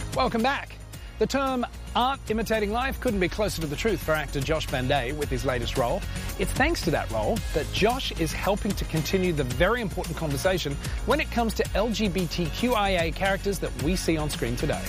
Welcome back. The term art imitating life couldn't be closer to the truth for actor Josh Van Day with his latest role. It's thanks to that role that Josh is helping to continue the very important conversation when it comes to LGBTQIA characters that we see on screen today.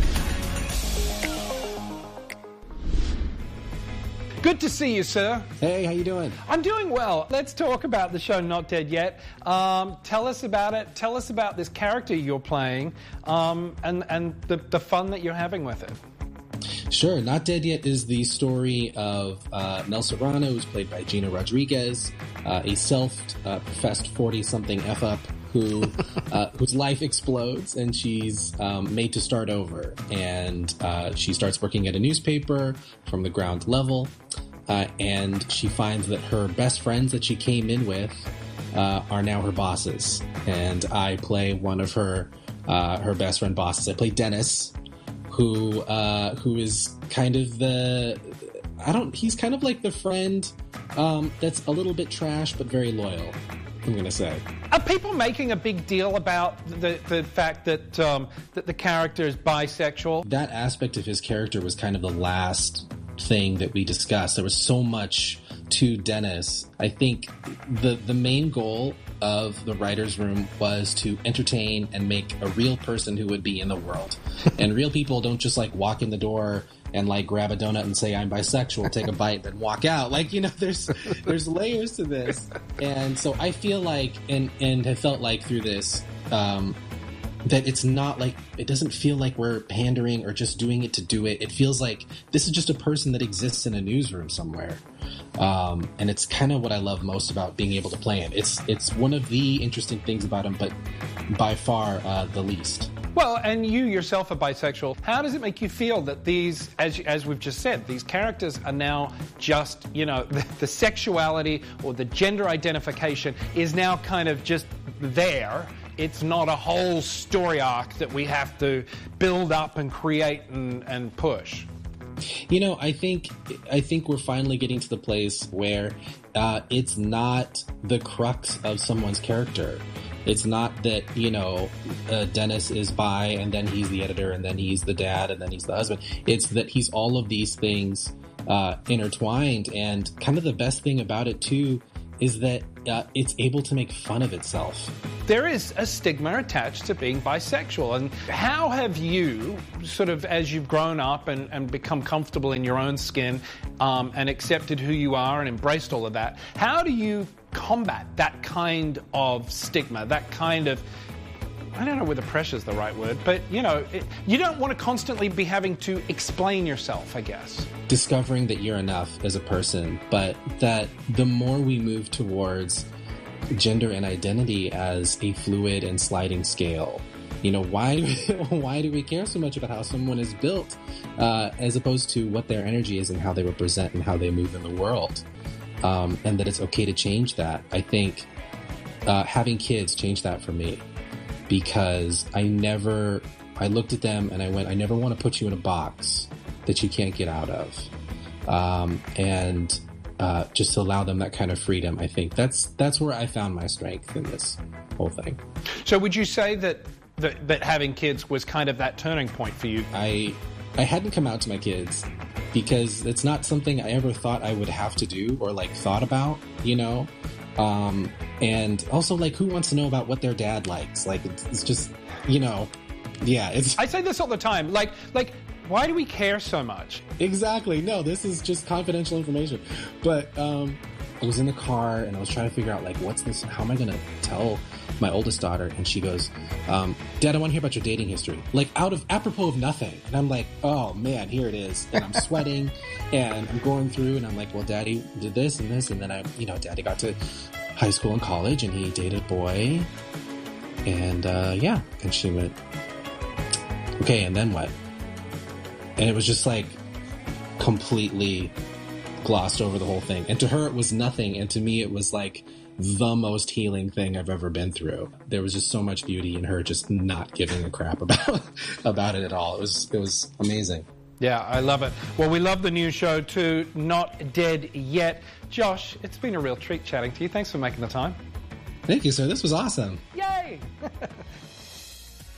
Good to see you, sir. Hey, how you doing? I'm doing well. Let's talk about the show Not Dead Yet. Tell us about it. Tell us about this character you're playing and the fun that you're having with it. Sure. Not Dead Yet is the story of Nell Serrano, who's played by Gina Rodriguez, a self-professed 40-something F-up who whose life explodes and she's made to start over. And she starts working at a newspaper from the ground level. And she finds that her best friends that she came in with are now her bosses. And I play one of her best friend bosses. I play Dennis, who is kind of he's kind of like the friend that's a little bit trash but very loyal, I'm going to say. Are people making a big deal about the fact that that the character is bisexual? That aspect of his character was kind of the last thing that we discussed. There was so much to Dennis. I think the main goal of the writer's room was to entertain and make a real person who would be in the world. And real people don't just like walk in the door and like grab a donut and say I'm bisexual, take a bite, and walk out. Like, you know, there's layers to this. And so I feel like and have felt like through this that it's not like, it doesn't feel like we're pandering or just doing it to do it. It feels like this is just a person that exists in a newsroom somewhere. And it's kind of what I love most about being able to play him. It's one of the interesting things about him, but by far the least. Well, and you yourself are bisexual. How does it make you feel that these, as we've just said, these characters are now just, you know, the sexuality or the gender identification is now kind of just there? It's not a whole story arc that we have to build up and create and push. You know, I think we're finally getting to the place where it's not the crux of someone's character. It's not that, you know, Dennis is bi and then he's the editor and then he's the dad and then he's the husband. It's that he's all of these things intertwined. And kind of the best thing about it, too, is that it's able to make fun of itself. There is a stigma attached to being bisexual. And how have you, sort of as you've grown up and become comfortable in your own skin and accepted who you are and embraced all of that, how do you combat that kind of stigma, that kind of, I don't know whether pressure is the right word, but, you know, you don't want to constantly be having to explain yourself, I guess. Discovering that you're enough as a person, but that the more we move towards gender and identity as a fluid and sliding scale, you know, why do we care so much about how someone is built as opposed to what their energy is and how they represent and how they move in the world? And that it's okay to change that. I think having kids changed that for me. Because I looked at them and I went, I never want to put you in a box that you can't get out of. And just to allow them that kind of freedom, I think that's where I found my strength in this whole thing. So would you say that having kids was kind of that turning point for you? I hadn't come out to my kids because it's not something I ever thought I would have to do or like thought about, you know? And also, like, who wants to know about what their dad likes? Like, it's just, you know, yeah, it's... I say this all the time. Like, why do we care so much? Exactly. No, this is just confidential information. But, I was in the car and I was trying to figure out, like, what's this? How am I going to tell my oldest daughter? And she goes, Dad, I want to hear about your dating history. Like, apropos of nothing. And I'm like, oh, man, here it is. And I'm sweating and I'm going through and I'm like, well, Daddy did this and this. And then Daddy got to high school and college and he dated a boy. And, yeah. And she went, okay, and then what? And it was just like completely glossed over the whole thing. And to her, it was nothing. And to me, it was like the most healing thing I've ever been through. There was just so much beauty in her just not giving a crap about it at all. It was amazing. Yeah, I love it. Well, we love the new show too, Not Dead Yet. Josh, it's been a real treat chatting to you. Thanks for making the time. Thank you, sir. This was awesome. Yay!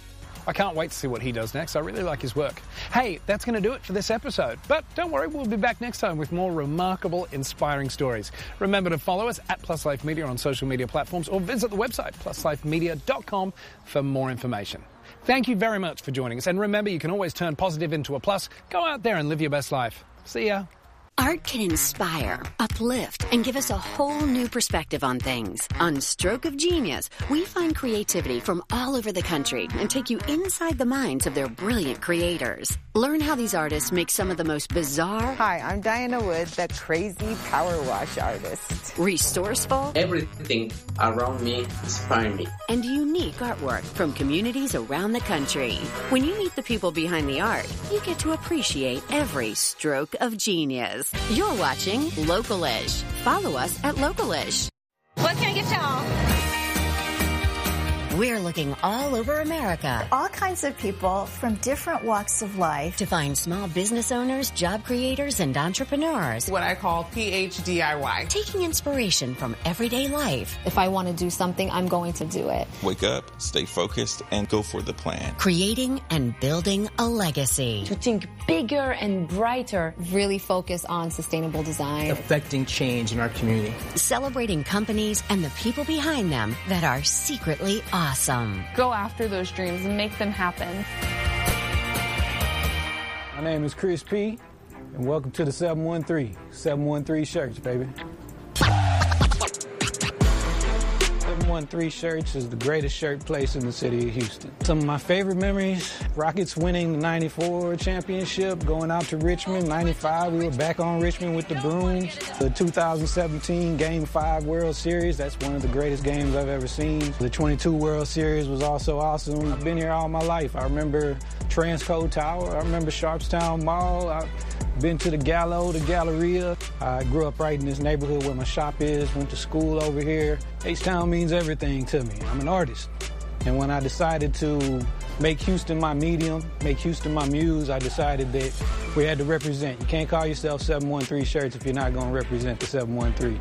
I can't wait to see what he does next. I really like his work. Hey, that's going to do it for this episode. But don't worry, we'll be back next time with more remarkable, inspiring stories. Remember to follow us at Plus Life Media on social media platforms or visit the website pluslifemedia.com for more information. Thank you very much for joining us. And remember, you can always turn positive into a plus. Go out there and live your best life. See ya. Art can inspire, uplift, and give us a whole new perspective on things. On Stroke of Genius, we find creativity from all over the country and take you inside the minds of their brilliant creators. Learn how these artists make some of the most bizarre... Hi, I'm Diana Wood, the crazy power wash artist. Resourceful... Everything around me inspires me. And unique artwork from communities around the country. When you meet the people behind the art, you get to appreciate every stroke of genius. You're watching Localish. Follow us at Localish. What can I get y'all? We're looking all over America. All kinds of people from different walks of life. To find small business owners, job creators, and entrepreneurs. What I call PHDIY. Taking inspiration from everyday life. If I want to do something, I'm going to do it. Wake up, stay focused, and go for the plan. Creating and building a legacy. To think bigger and brighter. Really focus on sustainable design. Affecting change in our community. Celebrating companies and the people behind them that are secretly awesome. Go after those dreams and make them happen. My name is Chris P., and welcome to the 713. 713 Shirts, baby. 713 Shirts is the greatest shirt place in the city of Houston. Some of my favorite memories, Rockets winning the 94 championship, going out to Richmond. 95, we were back on Richmond with the Bruins. The 2017 Game 5 World Series, that's one of the greatest games I've ever seen. The 22 World Series was also awesome. I've been here all my life. I remember Transco Tower. I remember Sharpstown Mall. I've been to the Gallo, the Galleria. I grew up right in this neighborhood where my shop is, went to school over here. H-Town means everything to me. I'm an artist. And when I decided to make Houston my medium, make Houston my muse, I decided that we had to represent. You can't call yourself 713 Shirts if you're not going to represent the 713.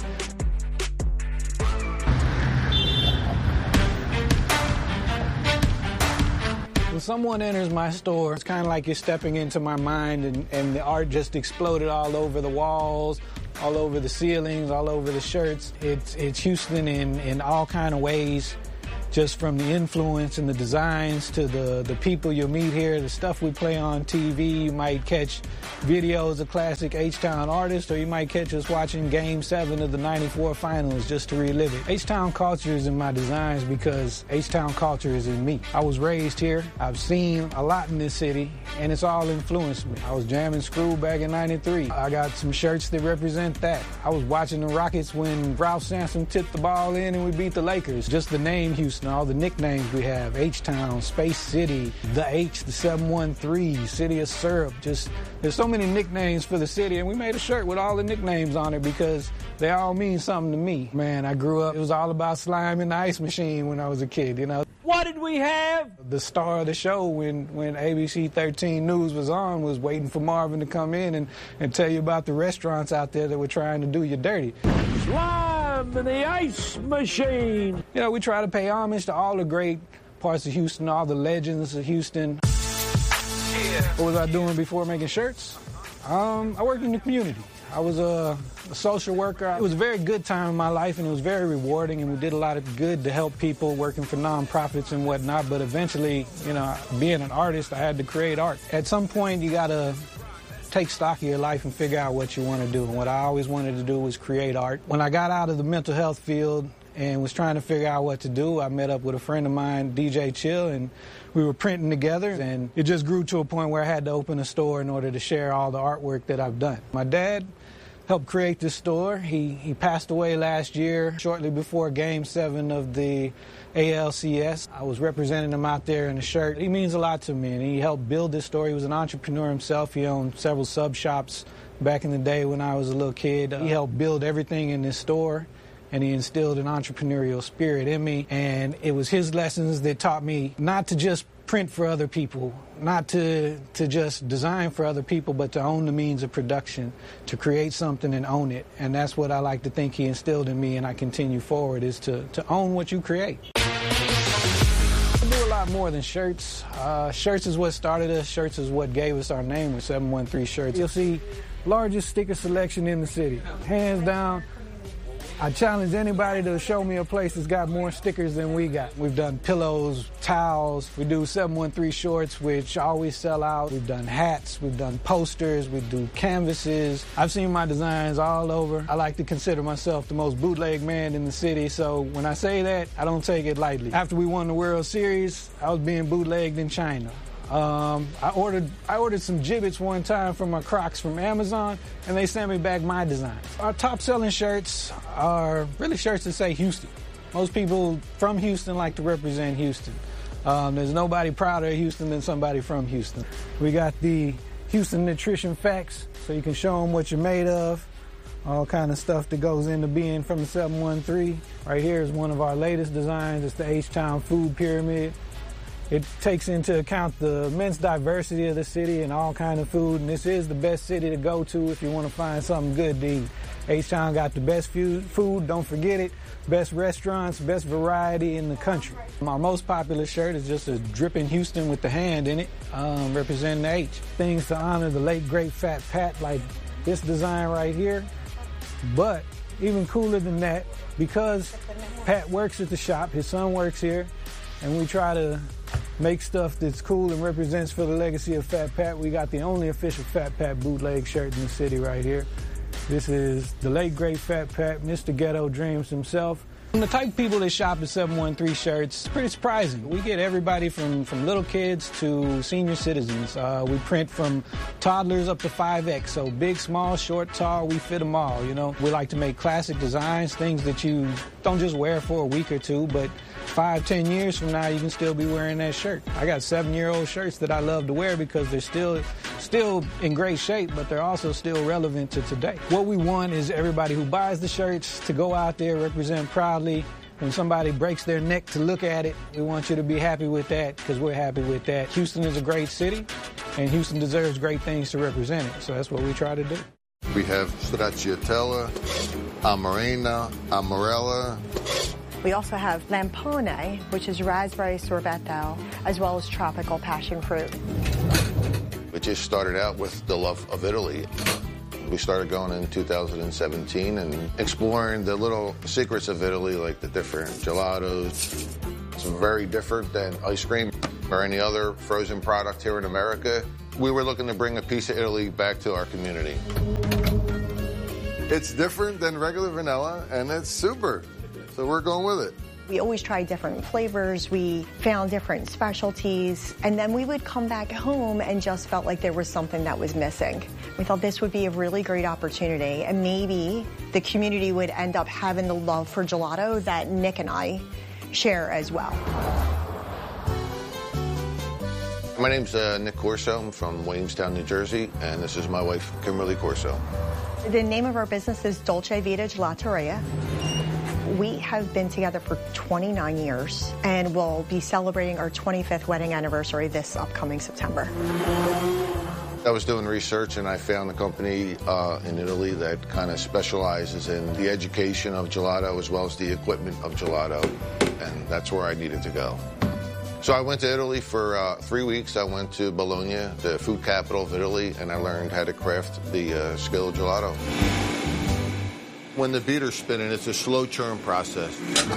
When someone enters my store, it's kind of like you're stepping into my mind, and the art just exploded all over the walls, all over the ceilings, all over the shirts. It's Houston in all kind of ways, just from the influence and the designs to the people you'll meet here, the stuff we play on TV. You might catch videos of classic H-Town artists, or you might catch us watching Game 7 of the 94 finals just to relive it. H-Town culture is in my designs because H-Town culture is in me. I was raised here. I've seen a lot in this city, and it's all influenced me. I was jamming Screw back in 93. I got some shirts that represent that. I was watching the Rockets when Ralph Sampson tipped the ball in and we beat the Lakers. Just the name Houston, all the nicknames we have, H-Town, Space City, the H, the 713, City of Syrup. Just, there's so many nicknames for the city, and we made a shirt with all the nicknames on it because they all mean something to me. Man, I grew up, it was all about Slime in the Ice Machine when I was a kid, you know. What did we have? The star of the show when ABC 13 News was on was waiting for Marvin to come in and tell you about the restaurants out there that were trying to do you dirty. Slime in the Ice Machine. You know, we try to pay homage to all the great parts of Houston, all the legends of Houston. Yeah. What was I doing before making shirts? I worked in the community. I was a social worker. It was a very good time in my life, and it was very rewarding, and we did a lot of good to help people working for nonprofits and whatnot. But eventually, you know, being an artist, I had to create art. At some point, you got to take stock of your life and figure out what you want to do. And what I always wanted to do was create art. When I got out of the mental health field and was trying to figure out what to do, I met up with a friend of mine, DJ Chill, and we were printing together, and it just grew to a point where I had to open a store in order to share all the artwork that I've done. My dad helped create this store. He passed away last year, shortly before Game 7 of the ALCS. I was representing him out there in a shirt. He means a lot to me, and he helped build this store. He was an entrepreneur himself. He owned several sub shops back in the day when I was a little kid. He helped build everything in this store, and he instilled an entrepreneurial spirit in me. And it was his lessons that taught me not to just print for other people, not to just design for other people, but to own the means of production, to create something and own it. And that's what I like to think he instilled in me, and I continue forward, is to own what you create. I do a lot lot more than shirts. Shirts is what started us. Shirts is what gave us our name with 713 Shirts. You'll see largest sticker selection in the city. Hands down, I challenge anybody to show me a place that's got more stickers than we got. We've done pillows, towels. We do 713 shorts, which always sell out. We've done hats. We've done posters. We do canvases. I've seen my designs all over. I like to consider myself the most bootleg man in the city, so when I say that, I don't take it lightly. After we won the World Series, I was being bootlegged in China. I ordered some gibbets one time from my Crocs from Amazon, and they sent me back my designs. Our top-selling shirts are really shirts that say Houston. Most people from Houston like to represent Houston. There's nobody prouder of Houston than somebody from Houston. We got the Houston Nutrition Facts, so you can show them what you're made of. All kind of stuff that goes into being from the 713. Right here is one of our latest designs. It's the H-Town Food Pyramid. It takes into account the immense diversity of the city and all kind of food, and this is the best city to go to if you want to find something good to eat. H-Town got the best food, don't forget it, best restaurants, best variety in the country. Our most popular shirt is just a dripping Houston with the hand in it, representing the H. Things to honor the late, great Fat Pat, like this design right here. But even cooler than that, because Pat works at the shop, his son works here, and we try to make stuff that's cool and represents for the legacy of Fat Pat. We got the only official Fat Pat bootleg shirt in the city right here. This is the late, great Fat Pat, Mr. Ghetto Dreams himself. And the type of people that shop at 713 Shirts, it's pretty surprising. We get everybody from little kids to senior citizens. We print from toddlers up to 5X, so big, small, short, tall, we fit them all, you know. We like to make classic designs, things that you don't just wear for a week or two, but 5-10 years from now, you can still be wearing that shirt. I got 7-year-old shirts that I love to wear because they're still in great shape, but they're also still relevant to today. What we want is everybody who buys the shirts to go out there, represent proudly. When somebody breaks their neck to look at it, we want you to be happy with that because we're happy with that. Houston is a great city, and Houston deserves great things to represent it, so that's what we try to do. We have stracciatella, amarena, amarella. We also have lampone, which is raspberry sorbetto, as well as tropical passion fruit. It just started out with the love of Italy. We started going in 2017 and exploring the little secrets of Italy, like the different gelatos. It's very different than ice cream or any other frozen product here in America. We were looking to bring a piece of Italy back to our community. It's different than regular vanilla, and it's super. So we're going with it. We always tried different flavors. We found different specialties. And then we would come back home and just felt like there was something that was missing. We thought this would be a really great opportunity. And maybe the community would end up having the love for gelato that Nick and I share as well. My name's Nick Corso. I'm from Williamstown, New Jersey. And this is my wife, Kimberly Corso. The name of our business is Dolce Vita Gelateria. We have been together for 29 years and will be celebrating our 25th wedding anniversary this upcoming September. I was doing research and I found a company in Italy that kind of specializes in the education of gelato as well as the equipment of gelato, and that's where I needed to go. So I went to Italy for 3 weeks. I went to Bologna, the food capital of Italy, and I learned how to craft the skill of gelato. When the beater's spinning, it's a slow churn process.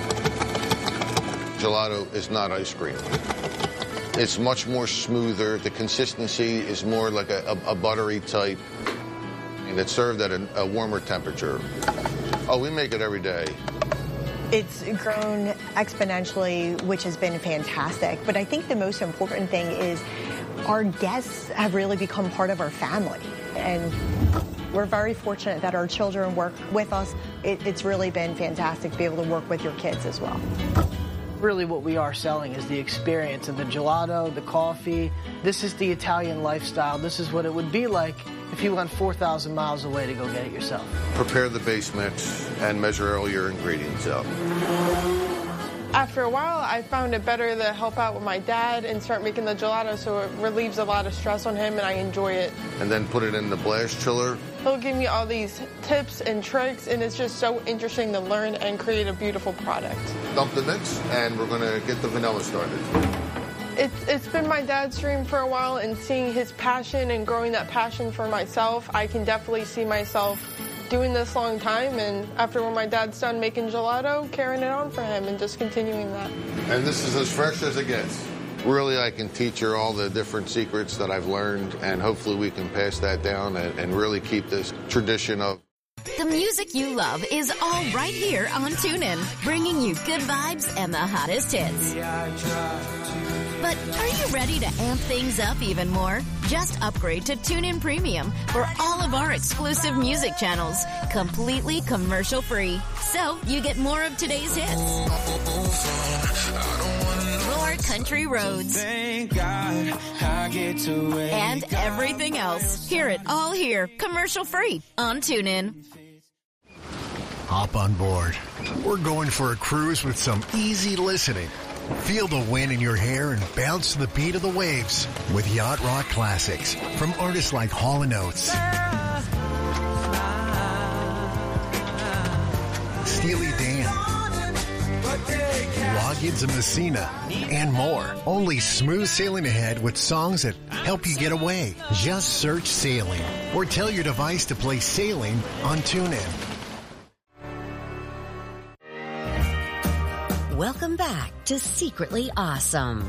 Gelato is not ice cream. It's much more smoother. The consistency is more like a buttery type. And it's served at a warmer temperature. Oh, we make it every day. It's grown exponentially, which has been fantastic. But I think the most important thing is our guests have really become part of our family. And we're very fortunate that our children work with us. It's really been fantastic to be able to work with your kids as well. Really what we are selling is the experience of the gelato, the coffee. This is the Italian lifestyle. This is what it would be like if you went 4,000 miles away to go get it yourself. Prepare the base mix and measure all your ingredients out. After a while, I found it better to help out with my dad and start making the gelato, so it relieves a lot of stress on him and I enjoy it. And then put it in the blast chiller. He'll give me all these tips and tricks, and it's just so interesting to learn and create a beautiful product. Dump the mix, and we're going to get the vanilla started. It's been my dad's dream for a while, and seeing his passion and growing that passion for myself, I can definitely see myself doing this long time, and after when my dad's done making gelato, carrying it on for him and just continuing that. And this is as fresh as it gets. Really, I can teach her all the different secrets that I've learned, and hopefully we can pass that down and really keep this tradition of. The music you love is all right here on TuneIn, bringing you good vibes and the hottest hits. But are you ready to amp things up even more? Just upgrade to TuneIn Premium for all of our exclusive music channels, completely commercial-free. So you get more of today's hits, more country roads, and everything else. Hear it all here, commercial-free on TuneIn. Hop on board. We're going for a cruise with some easy listening. Feel the wind in your hair and bounce to the beat of the waves with Yacht Rock Classics from artists like Hall & Oates, Steely Dan, Loggins and Messina, and more. Only smooth sailing ahead with songs that help you get away. Just search Sailing or tell your device to play Sailing on TuneIn. Welcome back to Secretly Awesome.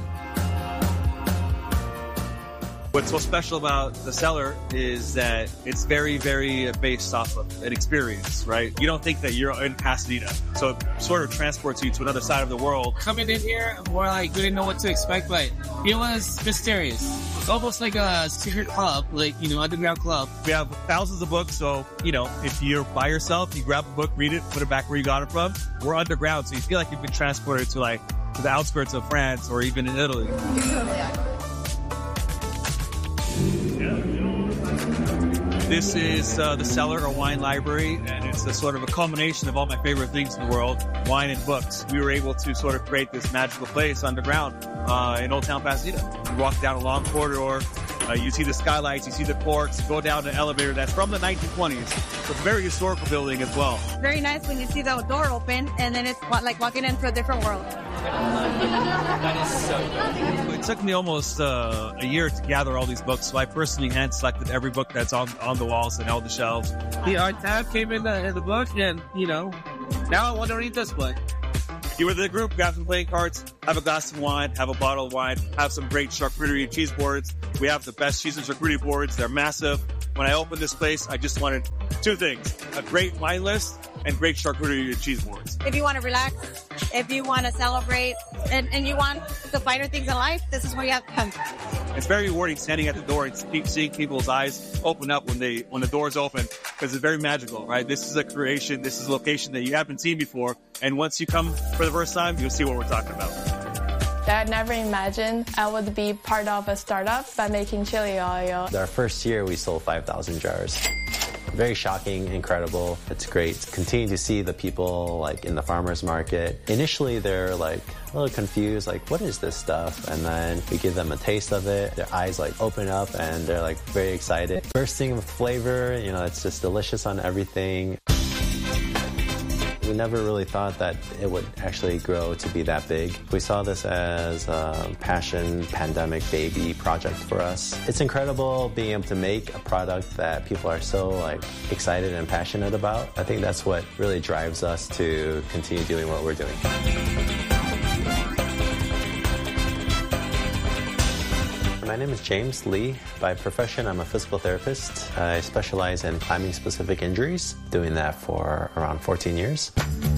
What's so special about The Cellar is that it's very, very based off of an experience, right? You don't think that you're in Pasadena, so it sort of transports you to another side of the world. Coming in here, we didn't know what to expect, but it was mysterious. It's almost like a secret club, underground club. We have thousands of books, so, if you're by yourself, you grab a book, read it, put it back where you got it from. We're underground, so you feel like you've been transported to the outskirts of France or even in Italy. This is The Cellar, a wine library, and it's a sort of a culmination of all my favorite things in the world, wine and books. We were able to sort of create this magical place underground in Old Town Pasadena. You walk down a long corridor, you see the skylights, you see the courts, go down an elevator that's from the 1920s. So it's a very historical building as well. Very nice when you see the door open, and then it's like walking into a different world. That is so good. It took me almost a year to gather all these books, so I personally hand-selected every book that's on the walls and on the shelves. The art tab came in the book, and, now I want to read this book. You were the group, grab some playing cards, have a glass of wine, have a bottle of wine, have some great charcuterie and cheese boards. We have the best cheese and charcuterie boards. They're massive. When I opened this place, I just wanted two things: a great wine list and great charcuterie and cheese boards. If you want to relax, if you want to celebrate, and you want the finer things in life, this is where you have to come. It's very rewarding standing at the door and seeing people's eyes open up when the doors open, because it's very magical, right? This is a creation, this is a location that you haven't seen before, and once you come for the first time, you'll see what we're talking about. I never imagined I would be part of a startup by making chili oil. Our first year, we sold 5,000 jars. Very shocking, incredible. It's great to continue to see the people in the farmer's market. Initially, they're a little confused, what is this stuff? And then we give them a taste of it. Their eyes open up and they're very excited. Bursting with flavor, it's just delicious on everything. We never really thought that it would actually grow to be that big. We saw this as a passion, pandemic baby project for us. It's incredible being able to make a product that people are so excited and passionate about. I think that's what really drives us to continue doing what we're doing. My name is James Lee. By profession, I'm a physical therapist. I specialize in climbing-specific injuries, doing that for around 14 years.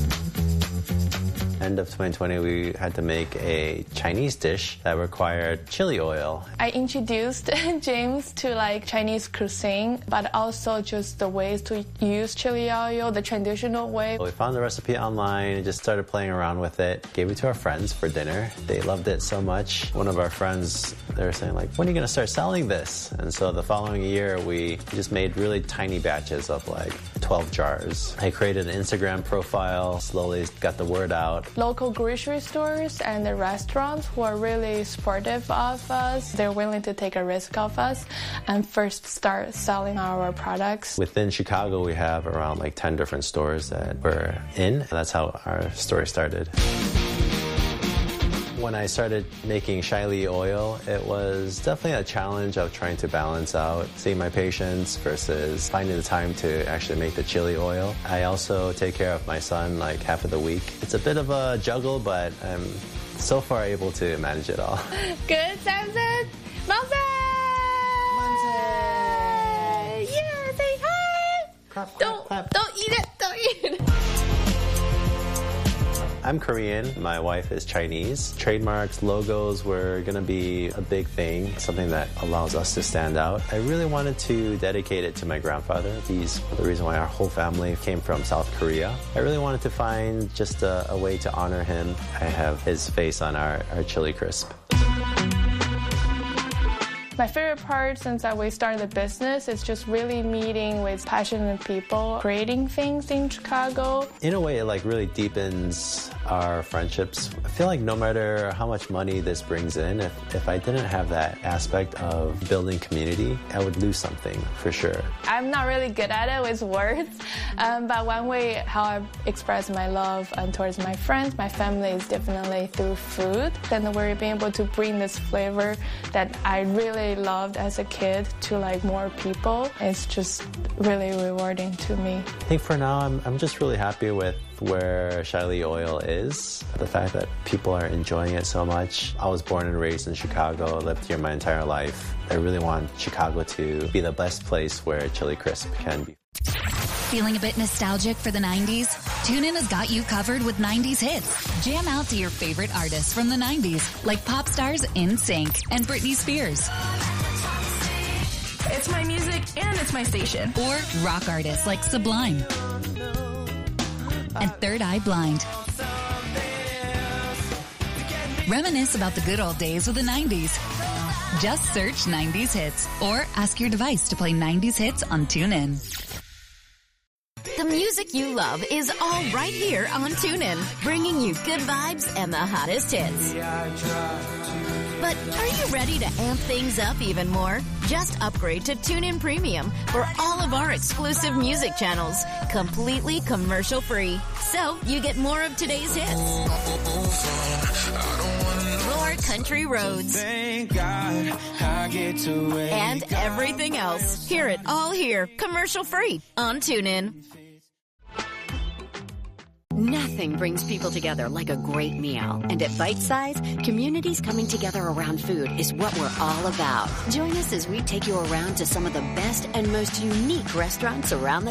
End of 2020, we had to make a Chinese dish that required chili oil. I introduced James to Chinese cuisine, but also just the ways to use chili oil, the traditional way. We found the recipe online and just started playing around with it. Gave it to our friends for dinner. They loved it so much. One of our friends, they were saying when are you going to start selling this? And so the following year, we just made really tiny batches of 12 jars. I created an Instagram profile, slowly got the word out. Local grocery stores and the restaurants were really supportive of us. They're willing to take a risk of us and first start selling our products. Within Chicago, we have around 10 different stores that we're in. That's how our story started. When I started making Shai Li oil, it was definitely a challenge of trying to balance out seeing my patients versus finding the time to actually make the chili oil. I also take care of my son like half of the week. It's a bit of a juggle, but I'm so far able to manage it all. Good, Samson? Monse! Yeah, say hi! Clap, don't eat it, don't eat it. I'm Korean. My wife is Chinese. Trademarks, logos were going to be a big thing, something that allows us to stand out. I really wanted to dedicate it to my grandfather. He's the reason why our whole family came from South Korea. I really wanted to find just a way to honor him. I have his face on our chili crisp. My favorite part since we started the business is just really meeting with passionate people, creating things in Chicago. In a way, it like really deepens our friendships. I feel like no matter how much money this brings in, if I didn't have that aspect of building community, I would lose something for sure. I'm not really good at it with words, but one way how I express my love towards my friends, my family is definitely through food. Then we're being able to bring this flavor that I really loved as a kid to like more people. It's just really rewarding to me. I think for now, I'm just really happy with where Shai Li oil is. The fact that people are enjoying it so much. I was born and raised in Chicago, lived here my entire life. I really want Chicago to be the best place where chili crisp can be. Feeling a bit nostalgic for the 90s? TuneIn has got you covered with 90s hits. Jam out to your favorite artists from the 90s, like pop stars NSYNC and Britney Spears. It's my music and it's my station. Or rock artists like Sublime and Third Eye Blind. Reminisce about the good old days with the 90s. Just search 90s hits or ask your device to play 90s hits on TuneIn. The music you love is all right here on TuneIn, bringing you good vibes and the hottest hits. But are you ready to amp things up even more? Just upgrade to TuneIn Premium for all of our exclusive music channels, completely commercial-free. So you get more of today's hits. More country roads. And everything else. Hear it all here, commercial-free on TuneIn. Nothing brings people together like a great meal. And at Bite Size, communities coming together around food is what we're all about. Join us as we take you around to some of the best and most unique restaurants around the